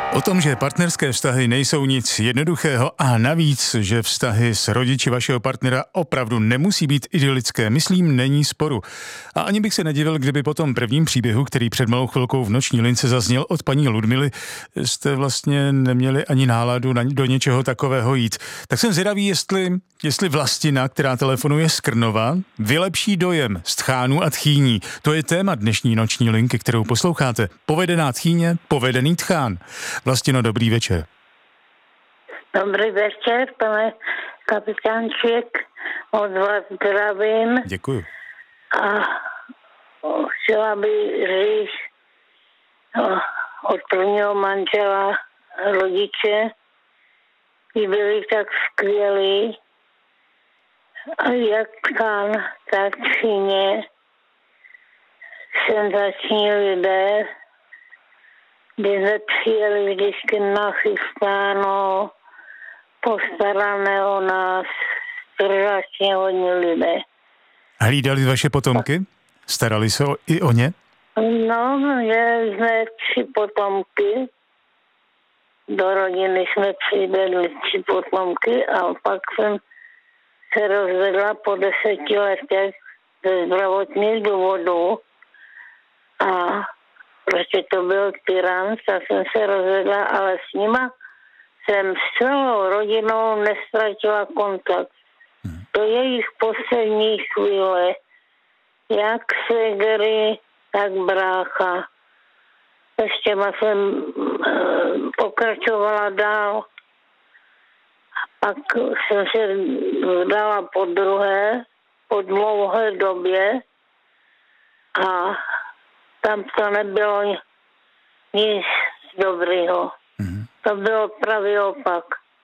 O tom, že partnerské vztahy nejsou nic jednoduchého a navíc, že vztahy s rodiči vašeho partnera opravdu nemusí být idylické, myslím, není sporu. A ani bych se nedivil, kdyby po tom prvním příběhu, který před malou chvilkou v noční lince zazněl od paní Ludmily, jste vlastně neměli ani náladu do něčeho takového jít. Tak jsem zvědavý, jestli Vlastina, která telefonuje z Krnova, vylepší dojem z tchánů a tchýní. To je téma dnešní noční linky, kterou posloucháte. Povedená tchýně, povedený tchán. Vlastino, dobrý večer. Dobrý večer, pane kapitánček, od vás zdravím. Děkuju. A chtěla bych říct od prvního manžela rodiče, kdy byli tak skvělí, a jak tchán, tak tchýně, senzační lidé, kdy jsme přijeli vždycky nachystáno, postarané o nás, strašně hodně lidé. Hlídali vaše potomky? Starali se i o ně? No, měli jsme 3 potomky, do rodiny jsme přivedli 3 potomky a pak jsem se rozvedla po 10 letech ze zdravotních důvodů a protože to byl tyran, tak jsem se rozvedla, ale s nima jsem s celou rodinou nestratila kontakt. Do jejich poslední chvíle, jak segery, tak brácha. Ještě jsem pokračovala dál. A pak jsem se vdala po druhé, po dlouhé době a tam to nebylo nic dobrého. To bylo pravý opak.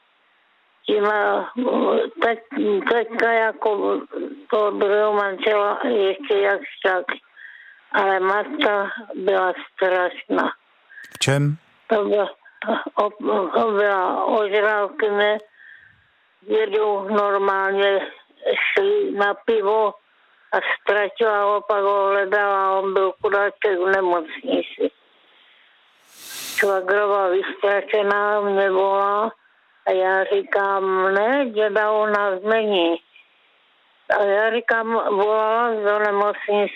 Teďka jako toho druhého manžela ještě jak tak. Ale matka byla strašná. V čem? To byla ožralkyně. Jedu normálně šli na pivo a ztratila ho, pak ho hledala a on byl chudáček v nemocnici. Švagrova vystrašená mě volá a já říkám, ne, děda u nás není. A já říkám, volala do nemocnice